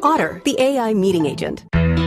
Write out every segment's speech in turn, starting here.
Otter, the AI meeting agent.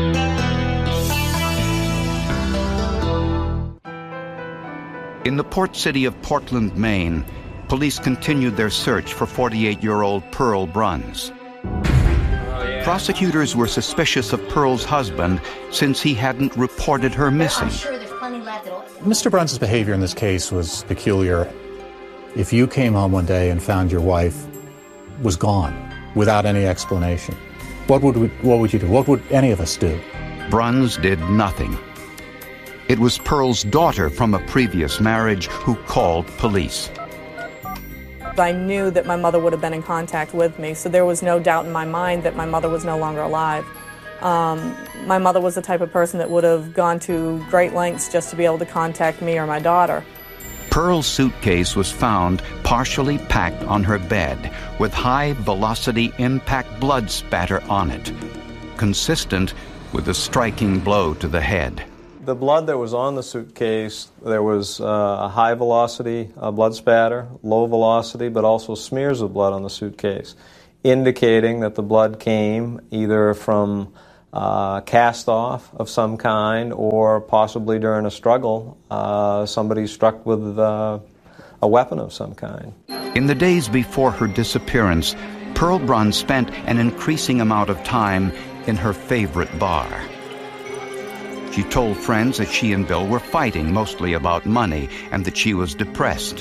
In the port city of Portland, Maine, police continued their search for 48-year-old Pearl Bruns. Prosecutors were suspicious of Pearl's husband since he hadn't reported her missing. Mr. Bruns' behavior in this case was peculiar. If you came home one day and found your wife was gone without any explanation, what would you do? What would any of us do? Bruns did nothing. It was Pearl's daughter from a previous marriage who called police. I knew that my mother would have been in contact with me, so there was no doubt in my mind that my mother was no longer alive. My mother was the type of person that would have gone to great lengths just to be able to contact me or my daughter. Pearl's suitcase was found partially packed on her bed with high-velocity impact blood spatter on it, consistent with a striking blow to the head. The blood that was on the suitcase, there was a high-velocity blood spatter, low velocity, but also smears of blood on the suitcase, indicating that the blood came either from cast-off of some kind or possibly during a struggle, somebody struck with a weapon of some kind. In the days before her disappearance, Pearl Bruns spent an increasing amount of time in her favorite bar. She told friends that she and Bill were fighting mostly about money and that she was depressed.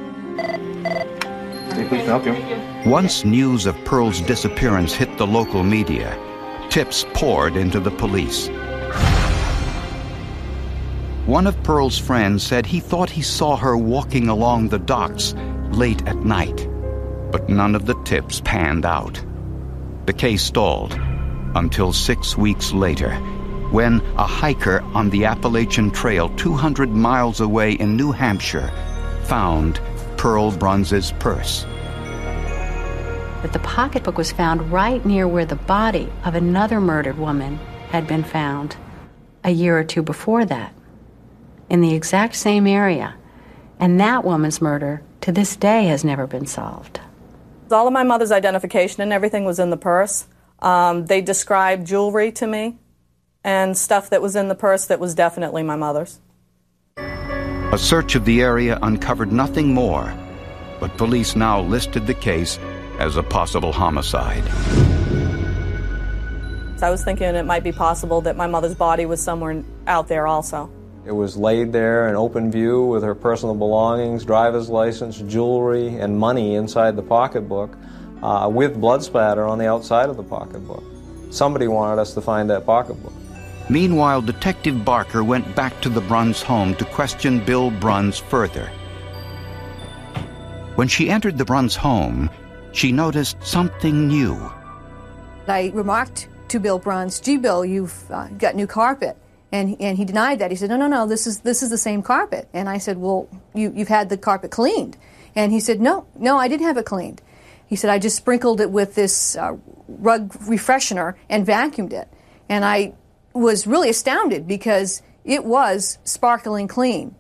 Hey, please help you. Once news of Pearl's disappearance hit the local media, tips poured into the police. One of Pearl's friends said he thought he saw her walking along the docks late at night, but none of the tips panned out. The case stalled until 6 weeks later, when a hiker on the Appalachian Trail 200 miles away in New Hampshire found Pearl Bruns' purse. But the pocketbook was found right near where the body of another murdered woman had been found a year or two before that, in the exact same area. And that woman's murder, to this day, has never been solved. All of my mother's identification and everything was in the purse. They described jewelry to me and stuff that was in the purse that was definitely my mother's. A search of the area uncovered nothing more, but police now listed the case as a possible homicide. I was thinking it might be possible that my mother's body was somewhere out there also. It was laid there in open view with her personal belongings, driver's license, jewelry, and money inside the pocketbook, with blood spatter on the outside of the pocketbook. Somebody wanted us to find that pocketbook. Meanwhile, Detective Barker went back to the Bruns home to question Bill Bruns further. When she entered the Bruns home, she noticed something new. I remarked to Bill Bruns, "Gee, Bill, you've got new carpet." And he denied that. He said, no, this is the same carpet. And I said, well, you've had the carpet cleaned. And he said, no, I didn't have it cleaned. He said, I just sprinkled it with this rug refreshener and vacuumed it. And I was really astounded because it was sparkling clean.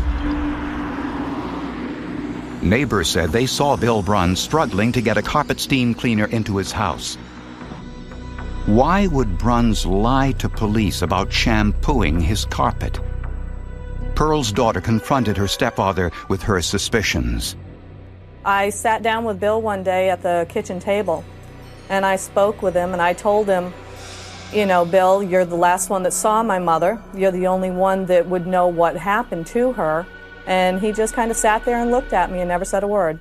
Neighbors said they saw Bill Bruns struggling to get a carpet steam cleaner into his house. Why would Bruns lie to police about shampooing his carpet? Pearl's daughter confronted her stepfather with her suspicions. I sat down with Bill one day at the kitchen table, and I spoke with him, and I told him, you know, Bill, you're the last one that saw my mother. You're the only one that would know what happened to her. And he just kind of sat there and looked at me and never said a word.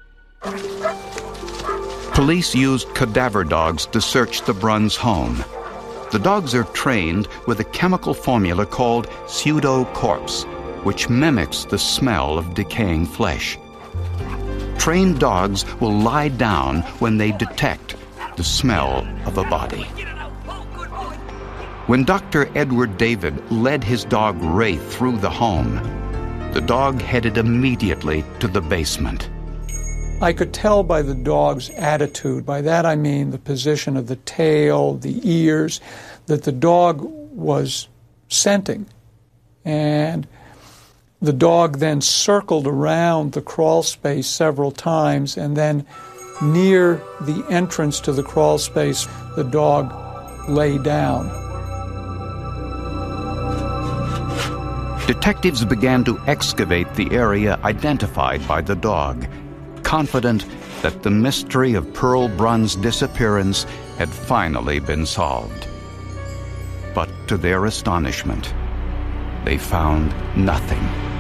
Police used cadaver dogs to search the Bruns home. The dogs are trained with a chemical formula called pseudocorpse, which mimics the smell of decaying flesh. Trained dogs will lie down when they detect the smell of a body. When Dr. Edward David led his dog Wraith through the home, the dog headed immediately to the basement. I could tell by the dog's attitude, by that I mean the position of the tail, the ears, that the dog was scenting. And the dog then circled around the crawl space several times and then near the entrance to the crawl space, the dog lay down. Detectives began to excavate the area identified by the dog, confident that the mystery of Pearl Brunn's disappearance had finally been solved. But to their astonishment, they found nothing.